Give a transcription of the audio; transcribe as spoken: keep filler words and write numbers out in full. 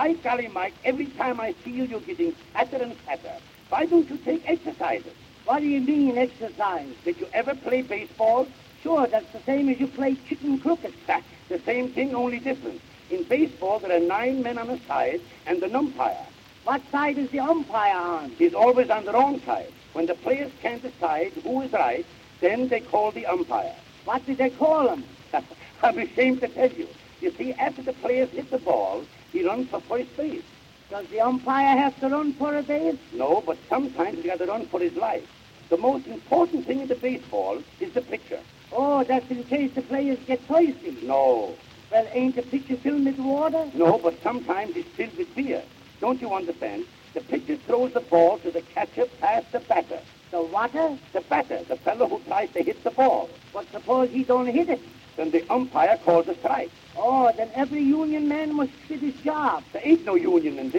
By golly, Mike, every time I see you, you're getting fatter and fatter. Why don't you take exercises? What do you mean, exercise? Did you ever play baseball? Sure, that's the same as you play chicken croquet. That's the same thing, only different. In baseball, there are nine men on a side and an umpire. What side is the umpire on? He's always on the wrong side. When the players can't decide who is right, then they call the umpire. What did they call him? I'm ashamed to tell you. You see, after the players hit the ball, he runs for first base. Does the umpire have to run for a base? No, but sometimes he's got to run for his life. The most important thing in the baseball is the pitcher. Oh, that's in case the players get thirsty. No. Well, ain't the pitcher filled with water? No, but sometimes it's filled with beer. Don't you understand? The pitcher throws the ball to the catcher past the batter. The water? The batter, the fellow who tries to hit the ball. But suppose he don't hit it? Then the umpire calls a strike. Oh, then every union man must quit his job. There ain't no union in this.